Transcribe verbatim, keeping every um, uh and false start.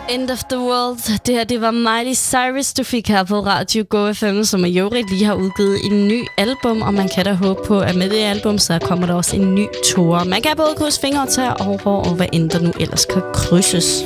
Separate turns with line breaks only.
End of the World. Det her, det var Miley Cyrus, du fik her på Radio Go F M, som jo lige har udgivet en ny album, og man kan da håbe på, at med det album, så kommer der også en ny tour. Man kan både krydse fingre til og hår, og hvad end der nu ellers kan krydses.